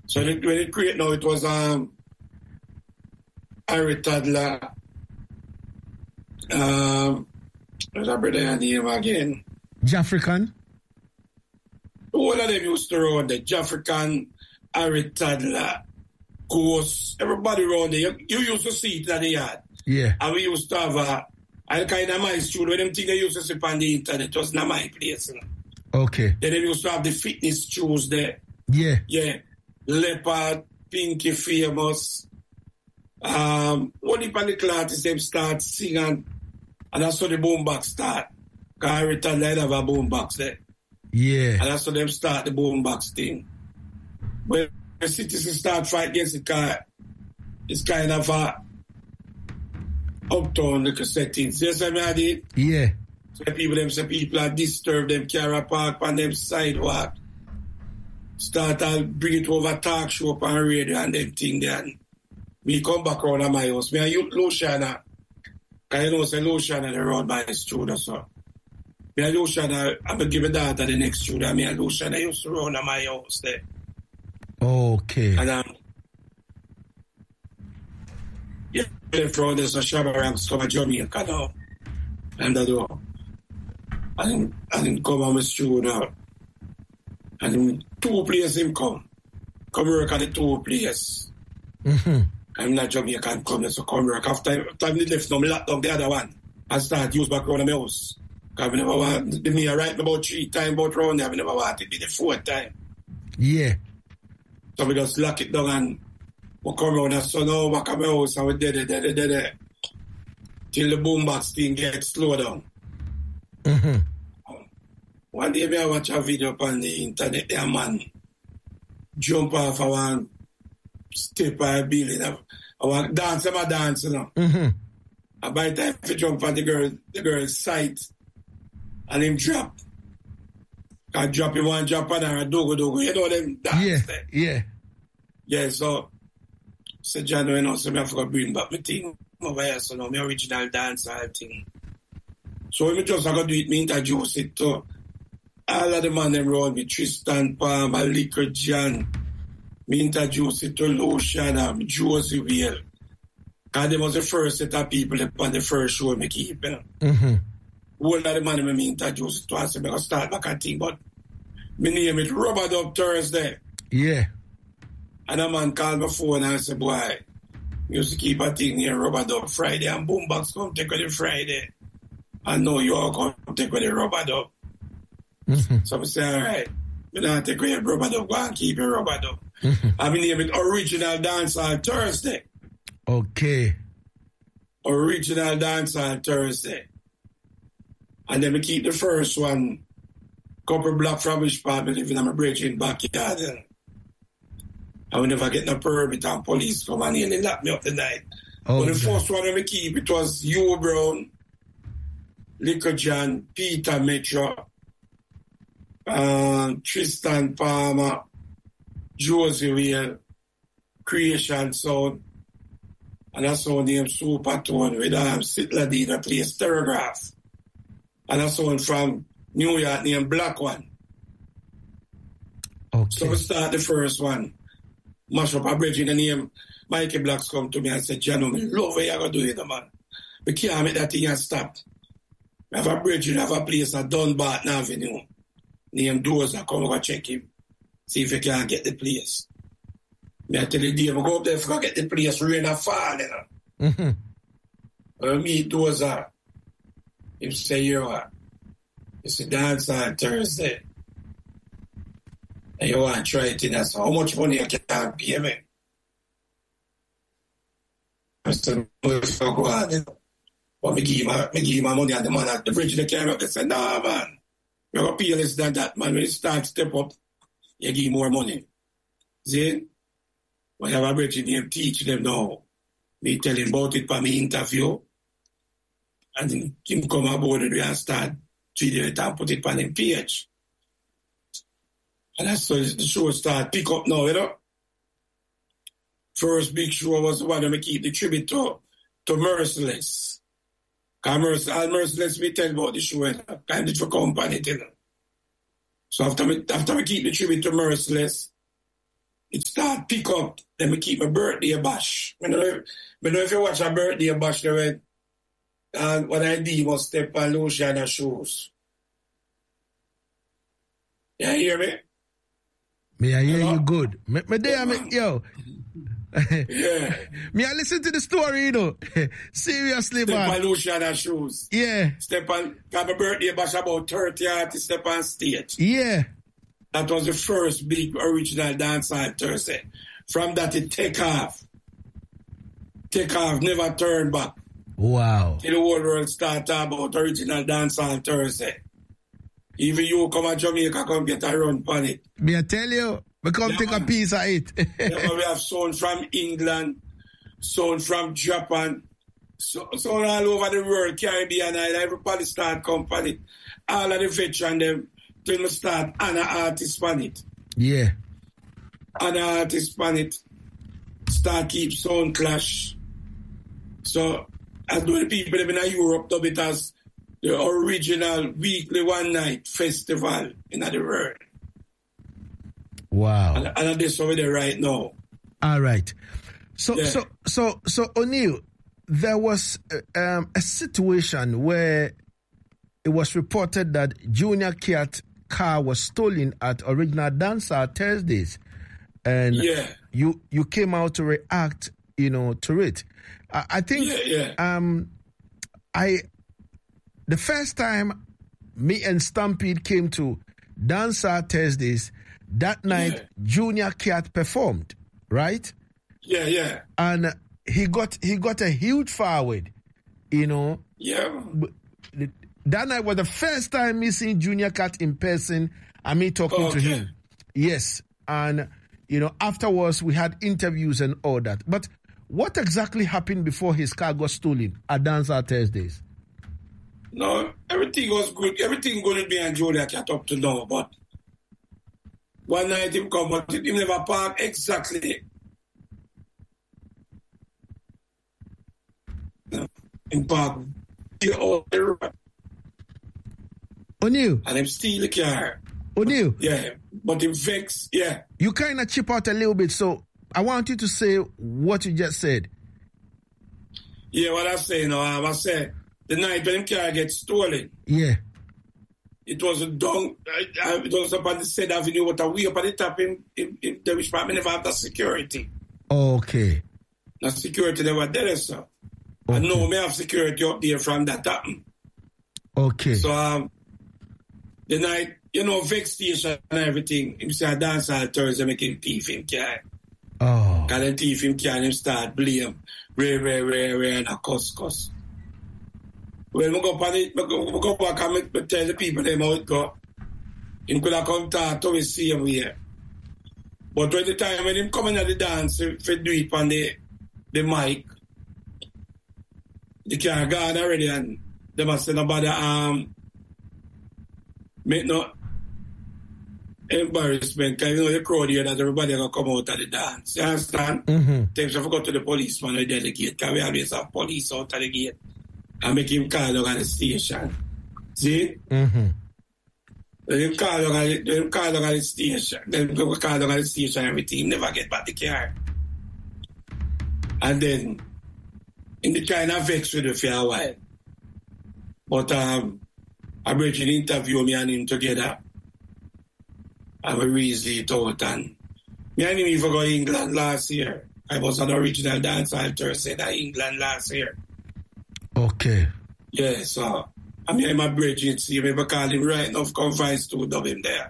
So when it created now, it was Harry Toddler. What's that brother name again? Jafrican. All of them used to run the Jafrican, Harry Toddler, Ghost, everybody around there. You used to see it at the yard. Yeah. And we used to have a kind of my studio where them things they used to see on the internet. It was not my place. You know? Okay. Then they used to have the fitness shoes there. Yeah. Yeah. Leopard, Pinky Famous. What if the artists them start singing and that's how the boombox start. Because Harry Toddler have a boombox there. Yeah. And that's how them start the boombox thing. But the citizens start fight against it because it's kind of a uptown little settings. You see what I did? Yeah. So people are disturbed, them carry park on them sidewalk. Start to bring it over talk show up on radio and them thing there. Me come back around at my house. Me and you Luciana. Because you know say Luciana around my studio so. Me and Luciana, I'm going to give a daughter the next studio. Me and Luciana used to run at my house there. Okay. And yeah, from there's a Shabarang come to Jamaica now. And I do. And him come on my studio. And him 2 places him come. Come work at the 2 places. Mm-hmm. I'm not Jamaican come, so come work. After time they left, now me lock down the other one. I start use back around my house. Because I never want, me write about 3 times about round there, I never want it be the 4th time. Yeah. So we just lock it down and we come around and so now back at my house and we did it. Till the boombox thing gets slow down. Mm-hmm. One day I watch a video on the internet, a man jump off of one step of a building. I want dance, you know. Mm-hmm. And by the time he jump on the girl's sight and him drop. I drop him one drop on her and dogo. You know them dance there. Yeah. Yeah, so John, you know, so I forgot to bring back my thing over here, so now my original dancehall thing. So when I just got to do it, me introduce it to all of the man them around me, Tristan Palmer, Liquor John. Me introduce it to Luciana, Josie Whale. Because they was the first set of people on the first show me keep, you know. Mm-hmm. All of the man me introduce it to, I said, I start back a thing, but me name it Rubber Dub Thursday. Yeah. And a man called my phone and I said, boy, we used to keep a thing here, Rubber Dub Friday, and Boombox come take with the Friday. And now you all come take with the Rubber Dub. Mm-hmm. So I say, all right, we don't take with your Rubber Dub, go and keep your Rubber Dub. Mm-hmm. I name it Original Dancehall Thursday. Okay. Original Dancehall Thursday. And then we keep the first one, couple block from which part, we live in my bridging backyard. And we never get no permit and police come and nearly lock me up the night. Oh, but the first one we keep, it was Hugh Brown, Liquor John, Peter Metro, Tristan Palmer, Josie Whale, Creation Sound, and a sound named Supertone with Sitla Dina plays Telegraph. And a sound from New York named Black One. Okay. So we start the first one. Mash up a bridge in the name. Mikey Blacks come to me and said, Jano, me love what you're going to do it, man. We can't make that thing and stop. We have a bridge, we have a place at Dunbarton Avenue. Named Dozer, come over check him. See if you can get the place. Me I tell you, Dave, go up there if I get the place, rain or fall, you know. Mm-hmm. When I meet Dozer, he say, you what? It's a dance on Thursday. And you want to try it in that. So how much money you can pay me? I said, if I go on, but me give my money and the man at the bridge, they came up and said, nah, man. You're going to pay less than that, man. When you start step up, you give more money. See? When you have a bridge in him, teach them now. Me tell him about it for me interview. And then him come aboard and we start treating it and put it on him page. And that's so the show start pick up now, you know. First big show was the one that we keep the tribute to Merciless. Because Merciless, we tell about the show, you know, kind of for company, you know. So after we keep the tribute to Merciless, it started start pick up, then me keep my birthday bash. I know if you watch a birthday bash, they went, and what I did was step on Luciana shoes. You hear me? Me, I hear you good. Me there, yo. Yeah. Me, I listen to the story, you know. Seriously, Step man. on Luciana shoes. Yeah. Step on, got my birthday bash about 30 artists step on stage. Yeah. That was the first big original dancehall Thursday. From that, it take off. Take off, never turn back. Wow. Till the whole world start talking about original dancehall Thursday. Even you come to Jamaica, come get a run on it. Me, I tell you, we come take a piece of it. We have sound from England, sound from Japan, sound all over the world, Caribbean Island, everybody start come on it. All of the veterans, them, till we start an artist on it. Yeah. An artist on it. Start keep sound clash. So, as the people in Europe dub it as the original weekly one night festival in the world. Wow. And this over there right now. All right. So, Yeah. so O'Neal, there was a situation where it was reported that Junior Kiat car was stolen at Original Dancer Thursdays, and Yeah. you came out to react, to it. I think the first time me and Stampede came to Dancer Thursdays, that night Junior Kiat performed, right? Yeah. And he got a huge forward, Yeah. That night was the first time me seeing Junior Kiat in person and me talking to him. Yes. And, afterwards we had interviews and all that. But what exactly happened before his car got stolen at Dancer Thursdays? No, everything was good. Everything going to be on Junior Kiat up to now. But one night him come, but he never park exactly. In park. O'Neal. And him steal the car. O'Neal. Yeah. But him vex, yeah. You kind of chip out a little bit, so I want you to say what you just said. Yeah, what I say now, I said, the night when him car gets stolen, Yeah. it was it was up on the said avenue, but a way up at the top in the which part, never have the security. Okay. The security never there, sir. Okay. I know me have security up there from that happen. Okay. So the night, Vex station and everything, him say a dance all Thursday make him thief him car. Oh. And then thief him car and him start blame. Ray, and a cuss. Well, I go back and tell the people them how it go. Him could have come talk to me same way. But when the time when him coming at the dance, if do it on the mic, the car gone already and they must say nobody make no embarrassment because the crowd here that everybody gonna come out of the dance. You understand? Mm-hmm. Things have got to the policeman or delegate because we always have police out of the gate and make him call down at the station. See? Mm-hmm. Then him call down at the station. Then go call down at the station, everything, never get back the car. And then in the kind of vex with it for a while. But I break an interview me and him together. And we reason it out and me and him even go to England last year. I was an original dancehall Thursday in England last year. Okay. Yeah, so I mean my bridging see me call him right now confides to dub him there.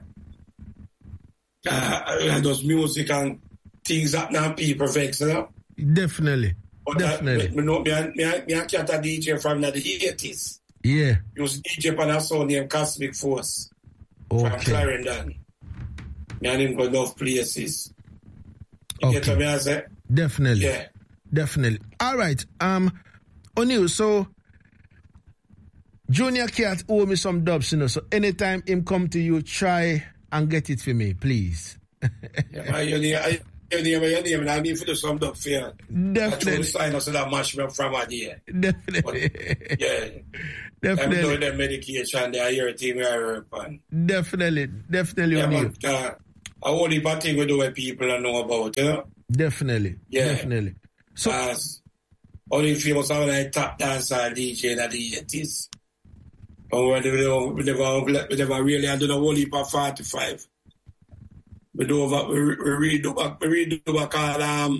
I does music and things happen and people vex, Definitely. But Definitely. me I catch a DJ from the 80s. Yeah. He was DJ on a song named Cosmic Force from Clarendon. Me and him go enough places. You get what I say? Definitely. Yeah. Definitely. All right. O'Neal, so Junior Kiat owe me some dubs, so anytime him come to you, try and get it for me, please. Yeah, your name, and I need to do some dub for you. Definitely. I sign us that match me from idea. Definitely. But, yeah. Definitely. I'm doing the medication, I hear a team I work on. Definitely, Yeah, O'Neal. but a whole heap of things we do what people don't know about, you know? Definitely. Yeah. Definitely. So, only famous are like top dancer DJ in the 80s. We never really done a whole heap of 45. We read back all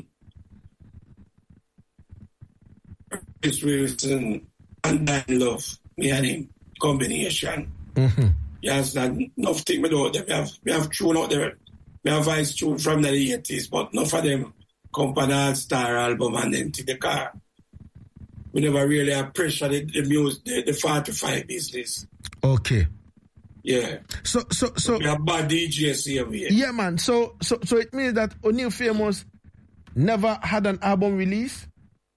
Chris Wilson and Dan Love, me and him combination. mm-hmm. Yes, nothing we do. We have tune out there. We have voice tune from the 80s, but none of them company all-star album and then to the car. We never really appreciate the music, the 45 business. Okay. Yeah. So we have bad DJs here. Yeah, man. So it means that O'Neal Famous never had an album release?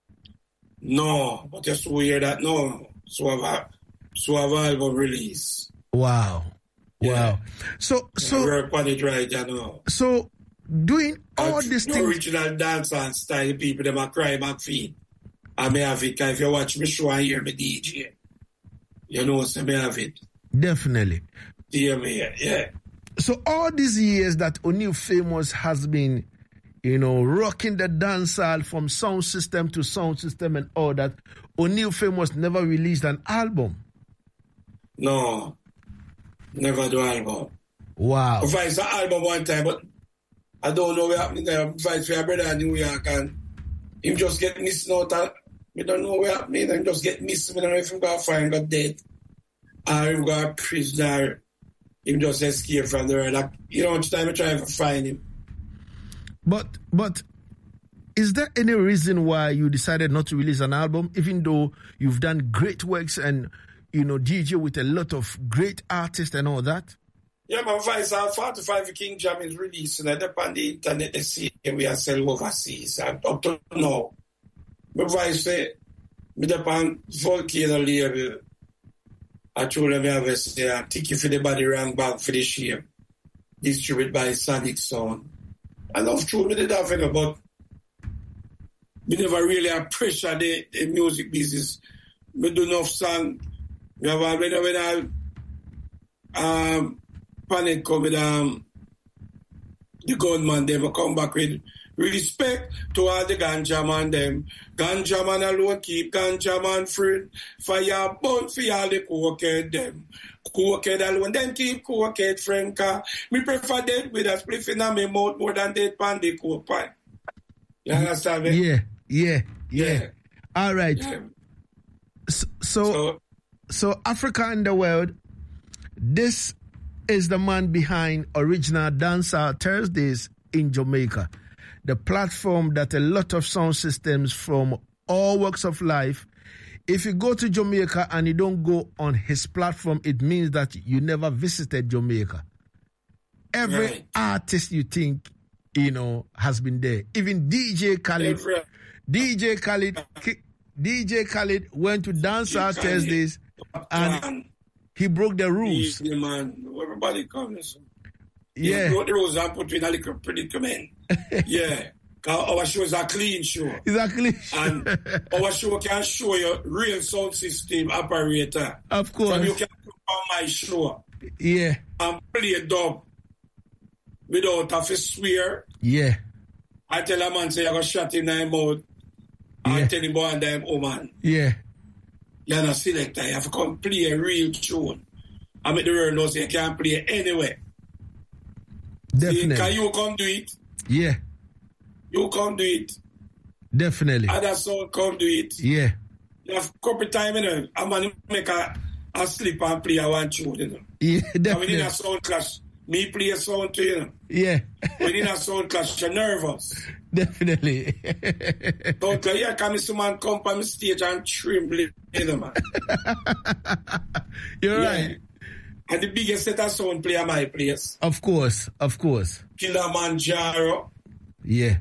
No, but just to hear that, no. So have album release. Wow. Yeah. Wow. So work on it right, you know. So doing all these things. Original dance and style, people them a cry back feet. I may have it. If you watch me show and hear me DJ, you know, so I may have it. Definitely. Hear me, yeah. So all these years that O'Neal Famous has been, rocking the dancehall from sound system to sound system and all that, O'Neal Famous never released an album. No, never do album. Wow. I voiced an album one time, but I don't know what happened there. I voiced for a brother in New York and him just get missing out. We don't know what happened. Him just get missing. We don't know if him got fired, got dead. Or him got prisoner. Him just escaped from there. Like, each time I try to find him. But is there any reason why you decided not to release an album, even though you've done great works and, DJ with a lot of great artists and all that? Yeah, my voice, 45 King Jam is released, and on the internet, they see we are selling overseas. And up to now, my voice say, me on Volcano label, I told them I have a ticket for the body rank back for the shape, distributed by Sonic Sound. And I've told me that thing, but we never really appreciate the music business. We do enough song. We have when Panic come with the gunman, they will come back with respect to all the ganja man them. Ganja man alone keep ganja man free. Fire burn for all the cokehead them. Cokehead alone, them keep cokehead friend car. Me prefer dead with a spliff in my mouth more than dead pan the coke pipe. You understand me? Yeah. All right. Yeah. So Africa in the world, this is the man behind Original Dancehall Thursdays in Jamaica, the platform that a lot of sound systems from all walks of life. If you go to Jamaica and you don't go on his platform, it means that you never visited Jamaica. Every artist you think, has been there. Even DJ Khaled. DJ Khaled went to Dancehall Thursdays and he broke the rules. Yeah, man. Everybody comes. Yeah. He broke the rules and put in a little predicament. Yeah. Our show is a clean show. It's a clean show. And our show can show you real sound system operator. Of course. From you can put on my show. Yeah. And play a dub without have to swear. Yeah. I tell a man, say, you're going to shut him in the mouth. I tell him, boy, and them woman. Yeah. You're not selector. You have to come play a real tune. I make the world know say you can't play anywhere. Definitely. Can you come do it? Yeah. You come do it. Definitely. Other sound come do it. Yeah. You have a couple time, I'm going to make a slip and play a one tune, Yeah, definitely. And within a sound clash, me play a sound too, Yeah. Within a sound clash, you're nervous. Definitely. Don't here come someone come on the stage and tremble, man. You're right. And the biggest set of sound play at my place. Of course. Kilimanjaro. Yeah.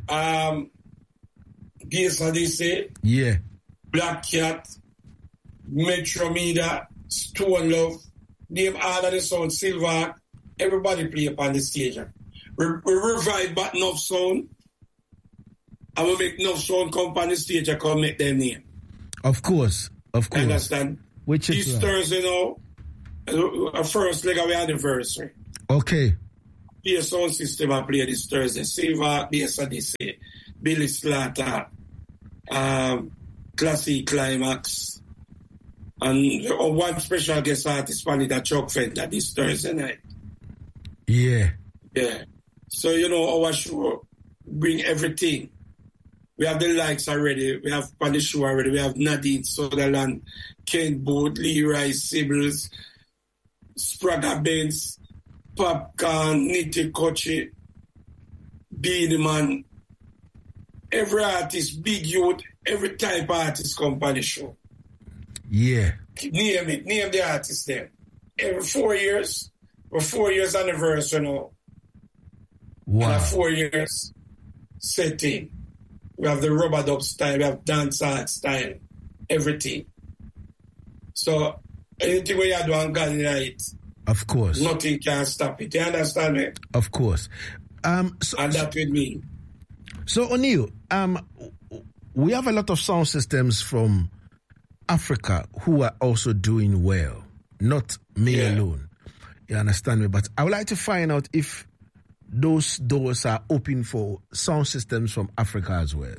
Gesa DC. Yeah. Black Cat. Metro Media. Stone Love. Name all of the sound. Silver. Everybody play upon the stage. We revive back enough sound. I will make enough sound come on the stage and come make their name. Of course. Understand? Which is this Thursday now, our first leg of our anniversary. Okay. PS sound system I play this Thursday. Silver, Bass Odyssey, Billy Slaughter, Classic Climax, and one special guest artist, that Chuck Fender this Thursday night. Yeah. Yeah. So, you know, our show bring everything. We have the likes already. We have on the show already. We have Nadine Sutherland, Kent Booth, Leroy Sibbles, Sprague Benz, Popcorn, Nitty Kochi, Beanie Man. Every artist, big youth, every type of artist come on the show. Yeah. Name it. Name the artist there. Every 4 years. We're 4 years anniversary now. Wow. And a 4 years setting. We have the rubber dub style, we have dance art style, everything. So anything we are doing God in it. Of course. Nothing can stop it. You understand me? Of course. And that with me. So O'Neal, we have a lot of sound systems from Africa who are also doing well. Not me alone. You understand me? But I would like to find out if those doors are open for sound systems from Africa as well.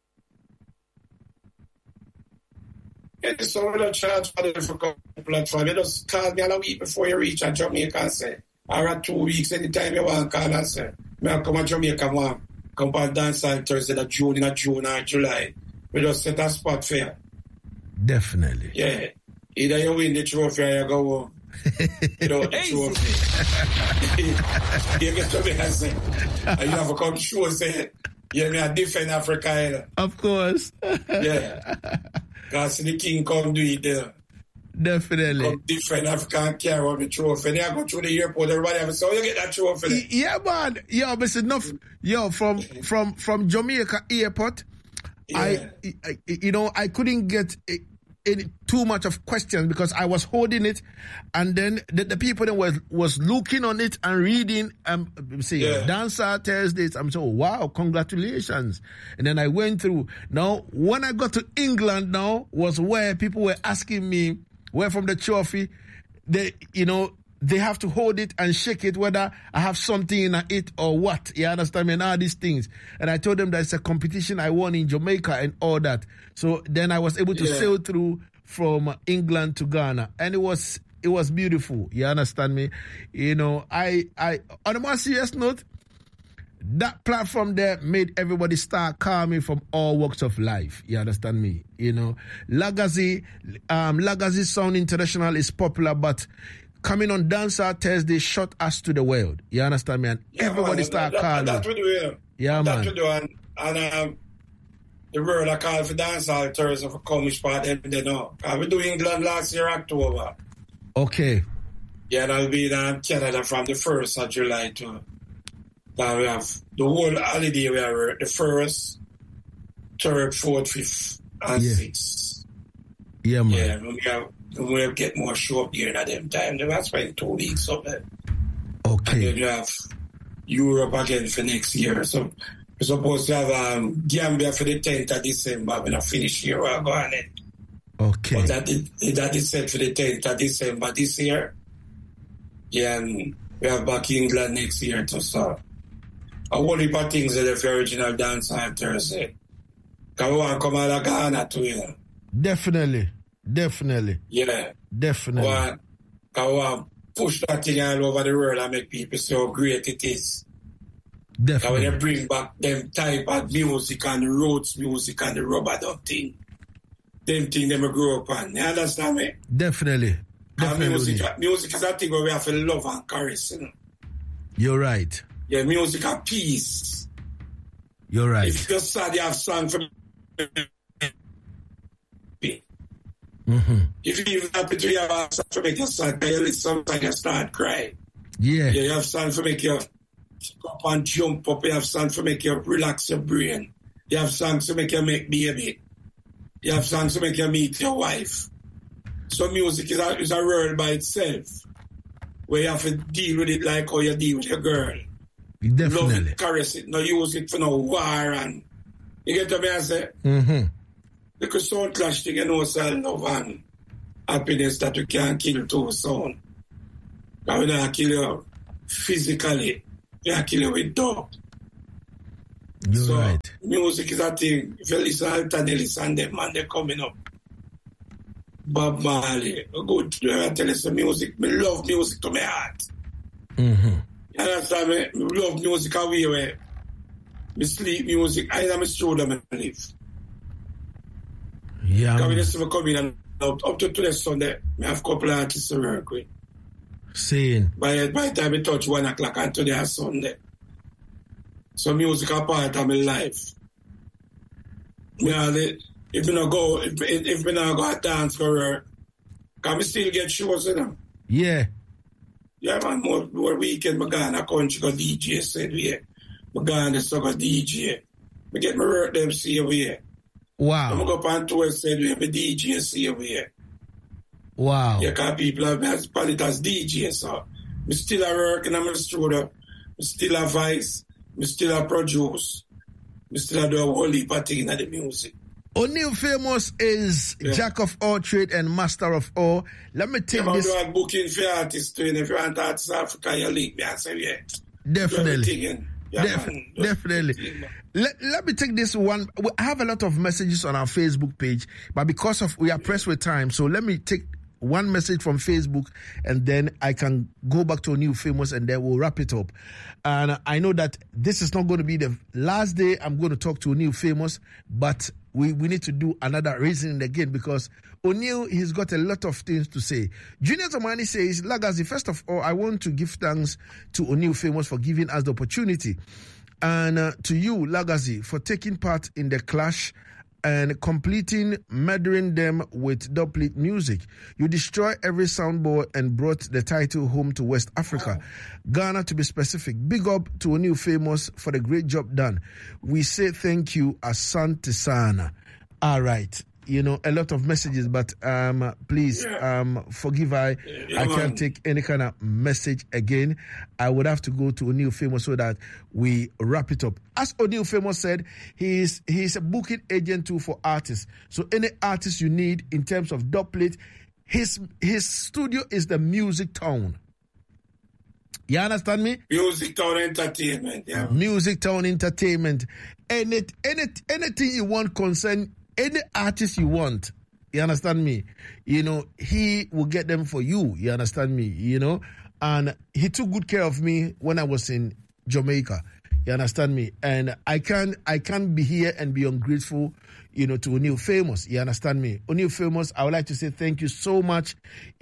Yeah, so we don't charge for the African platform. You just call me a week before you reach Jamaica and say, or at 2 weeks, anytime you want to call and say, I come to Jamaica, come on dance on Thursday, June or July. We just set a spot for you. Definitely. Yeah. Either you win the trophy or you go home. You know, the trophy. You get to me and say, and you have to come show and say, yeah, me a defend Africa. You know? Of course. Yeah. Because the king come do it there. Definitely. Come defend Africa and carry out the trophy. And you go through the airport, everybody have to say, oh, you get that trophy. Yeah, man. Yo, but it's enough. Yo, from Jamaica airport, yeah. I couldn't get too much of questions because I was holding it, and then the people then was looking on it and reading. Dancer Thursdays. I'm so wow, congratulations. And then I went through. Now, when I got to England, now was where people were asking me where from the trophy. They have to hold it and shake it, whether I have something in it or what. You understand me? And all these things. And I told them that it's a competition I won in Jamaica and all that. So then I was able to sail through from England to Ghana. And it was beautiful. You understand me? I on a more serious note, that platform there made everybody start coming from all walks of life. You understand me? Legacy Sound International is popular, but coming on Dancer Thursday shot us to the world. You understand me? And everybody start calling. That we do. Yeah, man. That we do. And the world I call for Dancer Thursday for Comish part and they know. We do England last year, October. Okay. Yeah, and I'll be in Canada from the 1st of July to. Now we have the whole holiday. We have the 1st, 3rd, 4th, 5th, and 6th. Yeah, man. Yeah, we'll get more show up here at them time. They will spend 2 weeks up there. Okay. And then you have Europe again for next year. So we're supposed to have Gambia for the 10th of December. When I finish here, we're going in. Okay. But that is set for the 10th of December this year. Yeah, and we have back England next year to start. A whole heap of things that the original dance on Thursday. Because we want to come out of Ghana too, you know. Definitely. Yeah. Definitely. I want to push that thing all over the world and make people see how great it is. Definitely. When they bring back them type of music and the roots music and the rubber dub thing. Them thing they grow up on. You understand me? Definitely. Music is a thing where we have to love and caress, you know. You're right. Yeah, music and peace. You're right. If you're sad, you have song for mm-hmm. If you're happy to have a song to make you sad, sometimes you start crying. Yeah. You have song to make you up and jump up. You have song to make you relax your brain. You have songs to make you make baby. You have songs to make you meet your wife. So music is a world by itself, where you have to deal with it like how you deal with your girl. Definitely. Love it, caress it, not use it for no war and you get what I say? Mm-hmm. Because sound clash thing, it's love and happiness that you can't kill too soon. But we don't kill you physically, you kill it with dub. You're right. Music is a thing. If you listen to Alton Ellis and them, man, they're coming up. Bob Marley, good to tell us the music. I love music to my heart. Mm-hmm. You understand me? I love music away where I sleep music. I am a studio I live. Yeah. Because we just come in and up to today Sunday, I have a couple of artists to work with. Saying. By the time we touch 1 o'clock and today is Sunday. So music is part of my life. If we not go dance for her, can we still get shows, you know? Yeah. Yeah, man, more weekend, I go in a country, go DJ, said we. I go in the song, go DJ. I get my work them, see over here. Wow. I go up on tour, said we have a DJ, see over here. Wow. Yeah, because people have it as DJ, so I still a work in my studio. I still a voice. I still a produce. I still a do a whole heap of things in the music. O'Neal Famous is jack of all trade and master of all. Let me take this. I'm booking for artists too, and if you want artists Africa, you link me and say, yeah. Definitely. Yeah, Definitely. Let me take this one. I have a lot of messages on our Facebook page, but because of we are pressed with time, so let me take one message from Facebook, and then I can go back to O'Neal Famous, and then we'll wrap it up. And I know that this is not going to be the last day I'm going to talk to O'Neal Famous, but we need to do another reasoning again, because O'Neal, he's got a lot of things to say. Junior Zamani says, Lagazi, first of all, I want to give thanks to O'Neal Famous for giving us the opportunity. And to you, Lagazi, for taking part in the clash and murdering them with dubplate music. You destroy every soundboard and brought the title home to West Africa. Ghana, to be specific. Big up to O'Neal Famous for the great job done. We say thank you, Asante Sana. All right. A lot of messages, but please forgive I can't take any kind of message again. I would have to go to O'Neal Famous so that we wrap it up. As O'Neal Famous said, he's a booking agent too for artists. So any artist you need in terms of dubplate, his studio is the Music Town. You understand me? Music Town Entertainment, yeah. Music Town Entertainment. Anything you want concern any artist you want, you understand me? He will get them for you. You understand me? And he took good care of me when I was in Jamaica. You understand me? And I can't be here and be ungrateful, to O'Neal Famous. You understand me? O'Neal Famous, I would like to say thank you so much,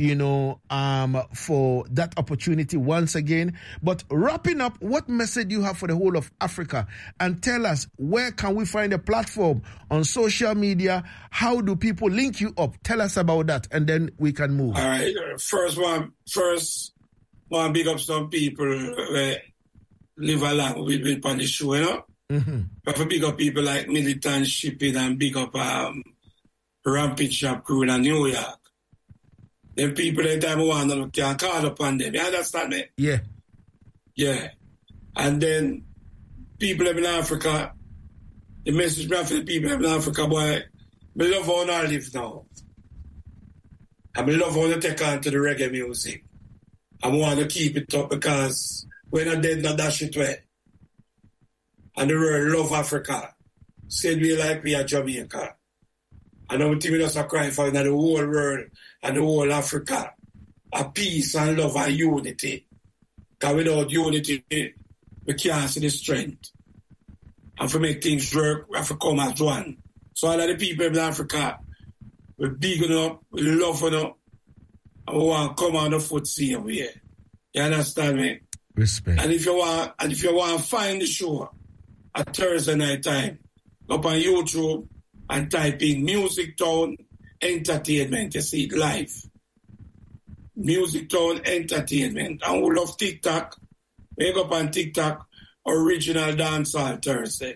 for that opportunity once again. But wrapping up, what message do you have for the whole of Africa? And tell us, where can we find a platform on social media? How do people link you up? Tell us about that, and then we can move. All right. First, want to big up some people live along with on the show, Mm-hmm. But for big up people like Militant Shipping and big up Rampage Shop crew in New York. Them people that time want can call upon them. You understand me? Yeah. Yeah. And then people in Africa, the message for the people in Africa, boy, I love how I live now. I love how I take on to the reggae music. I want to keep it up because when I did not dash it way. And the world love Africa. Said we like we are Jamaica. And our team is crying for the whole world and the whole Africa. A peace and love and unity. Because without unity, we can't see the strength. And to make things work, we have to come as one. So all of the people in Africa, we're big enough, we love enough, and we want to come on the foot see over here. You understand me? Respect. And if you want to find the show at Thursday night time, go up on YouTube and type in Music Town Entertainment. You see it live. Music Town Entertainment. And we love TikTok. We go up on TikTok, Original Dancehall Thursday.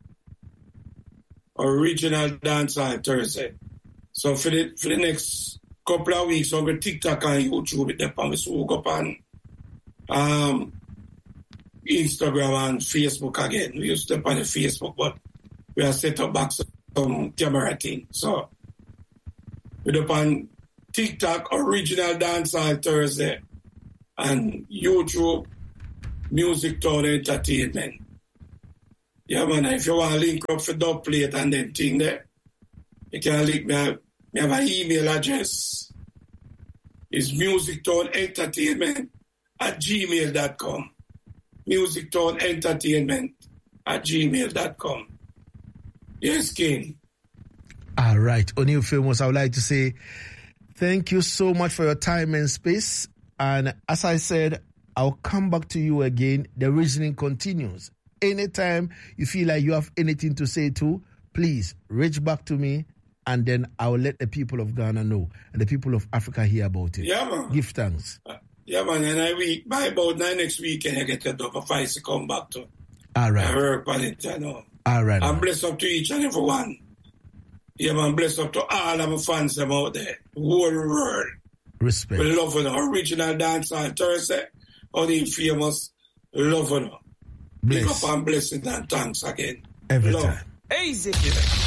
Original Dancehall Thursday. So for the next couple of weeks, on the TikTok and YouTube, with them, and we go up on Instagram and Facebook again. We used to step on the Facebook, but we have set up back some camera thing. So we're up on TikTok, Original Dancehall Thursday, and YouTube, Music Town Entertainment. Yeah, man, if you want to link up for dub plate and then thing there, you can link me. I have an email address. It's musictownentertainment@gmail.com. musictownentertainment@gmail.com. Yes, King. All right. O'Neal Famous, I would like to say thank you so much for your time and space. And as I said, I'll come back to you again. The reasoning continues. Anytime you feel like you have anything to say too, please reach back to me, and then I'll let the people of Ghana know and the people of Africa hear about it. Yeah, man. Give thanks. Yeah, man. And by about next weekend, I get a double fight to come back to. All right. I work on it, you know. All right. I'm blessed up to each and every one. Yeah, man. Blessed up to all of my fans them out there. The whole world. Respect. We love the original dance on Thursday. O'Neal Famous. Love it. Big up and blessing and thanks again. Every love. time. Easy.